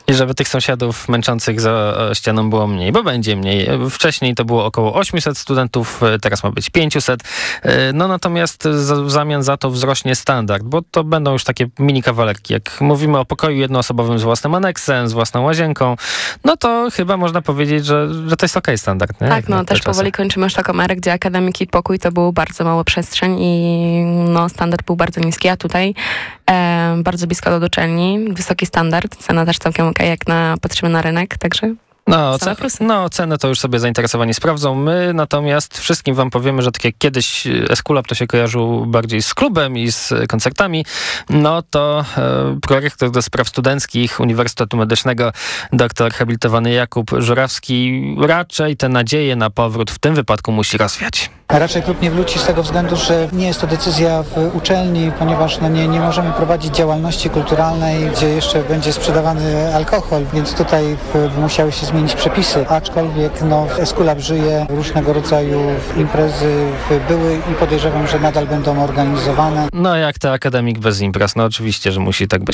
I żeby tych sąsiadów męczących za ścianą było mniej, bo będzie mniej. Wcześniej to było około 800 studentów, teraz ma być 500. No natomiast w zamian za to wzrośnie standard, bo to będą już takie mini kawalerki. Jak mówimy o pokoju jednoosobowym z własnym aneksem, z własną łazienką, no to chyba można powiedzieć, że to jest okej standard. Nie? Tak, no też powoli kończymy już taką erę, gdzie akademik i pokój to był bardzo mała przestrzeń i no standard był bardzo niski, a tutaj bardzo blisko do uczelni, wysoki standard, cena też całkiem okej, jak patrzymy na rynek, także ceny to już sobie zainteresowani sprawdzą. My natomiast wszystkim wam powiemy, że tak jak kiedyś Eskulap to się kojarzył bardziej z klubem i z koncertami, no to prorektor do spraw studenckich Uniwersytetu Medycznego, doktor habilitowany Jakub Żurawski raczej te nadzieje na powrót w tym wypadku musi rozwiać. Raczej klub nie wróci z tego względu, że nie jest to decyzja w uczelni, ponieważ nie możemy prowadzić działalności kulturalnej, gdzie jeszcze będzie sprzedawany alkohol, więc tutaj musiały się zmienić przepisy. Aczkolwiek Eskulap żyje, różnego rodzaju imprezy były i podejrzewam, że nadal będą organizowane. No jak to akademik bez imprez? No oczywiście, że musi tak być.